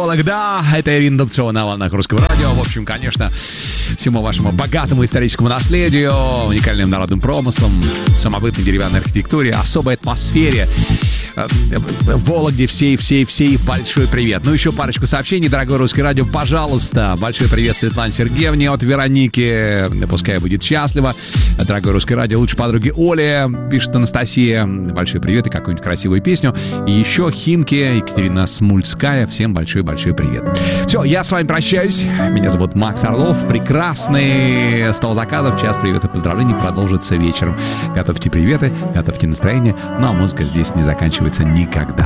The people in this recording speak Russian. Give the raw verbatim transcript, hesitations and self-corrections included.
Вологда. Это Ирина Дубцова на волнах Русского радио. В общем, конечно, всему вашему богатому историческому наследию, уникальным народным промыслам, самобытной деревянной архитектуре, особой атмосфере в Вологде всей-всей-всей большой привет. Ну, еще парочку сообщений, дорогой Русский радио, пожалуйста. Большой привет Светлане Сергеевне от Вероники. Пускай будет счастлива. Дорогой Русский радио, лучшей подруги Оли, пишет Анастасия. Большой привет и какую-нибудь красивую песню. И еще Химки, Екатерина Смульская. Всем большой-большой привет. Все, я с вами прощаюсь. Меня зовут Макс Орлов. Прекрасный стол заказов. Час привет и поздравлений продолжится вечером. Готовьте приветы, готовьте настроение. Ну, а музыка здесь не заканчивается никогда.